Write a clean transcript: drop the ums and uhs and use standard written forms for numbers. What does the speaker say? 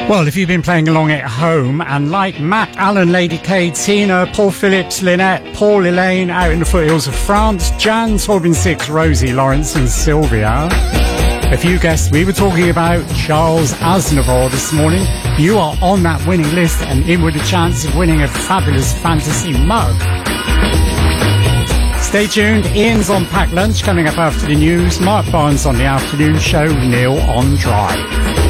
Well, if you've been playing along at home, and like Matt, Alan, Lady K, Tina, Paul Phillips, Lynette, Paul, Elaine, out in the foothills of France, Jan, Torbin 6, Rosie, Lawrence and Sylvia. If you guessed we were talking about Charles Aznavour this morning, you are on that winning list and in with a chance of winning a fabulous fantasy mug. Stay tuned, Ian's on Packed Lunch coming up after the news, Mark Barnes on the afternoon show, Neil on Drive.